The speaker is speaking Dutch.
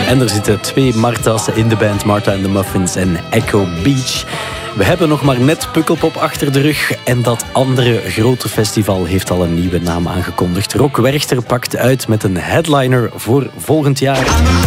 En er zitten 2 Marta's in de band, Martha and the Muffins en Echo Beach. We hebben nog maar net Pukkelpop achter de rug en dat andere grote festival heeft al een nieuwe naam aangekondigd. Rock Werchter pakt uit met een headliner voor volgend jaar.